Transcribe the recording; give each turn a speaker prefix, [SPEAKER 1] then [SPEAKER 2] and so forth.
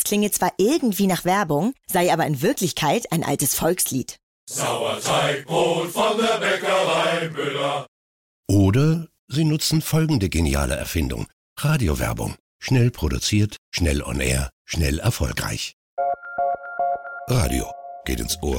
[SPEAKER 1] klinge zwar irgendwie nach Werbung, sei aber in Wirklichkeit ein altes Volkslied.
[SPEAKER 2] Sauerteigbrot von der Bäckerei Müller.
[SPEAKER 3] Oder Sie nutzen folgende geniale Erfindung. Radiowerbung. Schnell produziert, schnell on air, schnell erfolgreich. Radio geht ins Ohr.